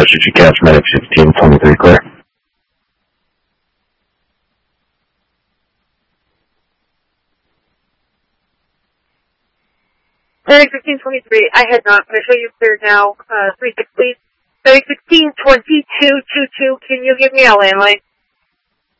should you catch medic 1623 clear? Medic 1623, I had not. I'm going to show you clear now. 36, please. Medic 162222, can you give me a landline?